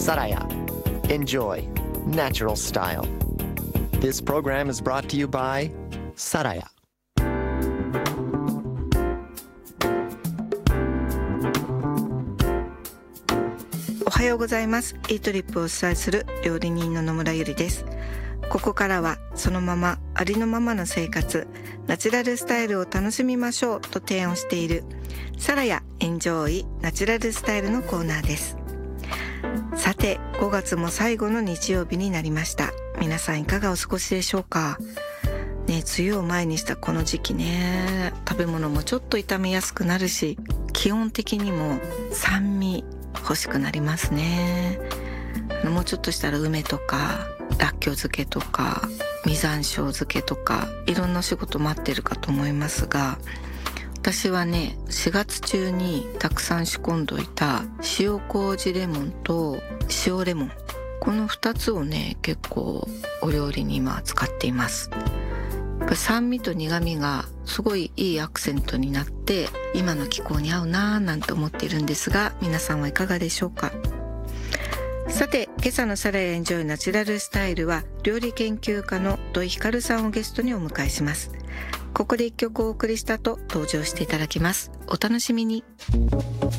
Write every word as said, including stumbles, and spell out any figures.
Saraya. Enjoy natural style. This program is brought to you by Saraya. おはようございます。イートリップをお伝えする料理人の野村ゆりです。ここからはそのままありのままの生活、ナチュラルスタイルを楽しみましょうと提案をしているサラヤエンジョイナチュラルスタイルのコーナーです。さてごがつも最後の日曜日になりました。皆さんいかがお過ごしでしょうかね。梅雨を前にしたこの時期ね、食べ物もちょっと傷みやすくなるし、基本的にも酸味欲しくなりますね。もうちょっとしたら梅とからっきょう漬けとか実山椒漬けとかいろんな仕事待ってるかと思いますが、私はねしがつ中にたくさん仕込んどいた塩麹レモンと塩レモン、このふたつをね結構お料理に今使っています。やっぱ酸味と苦味がすごいいいアクセントになって今の気候に合うなぁなんて思っているんですが、皆さんはいかがでしょうか。さて今朝のサラヤエンジョイナチュラルスタイルは料理研究家の土井ひかるさんをゲストにお迎えします。ここで一曲お送りした後登場していただきます。お楽しみに。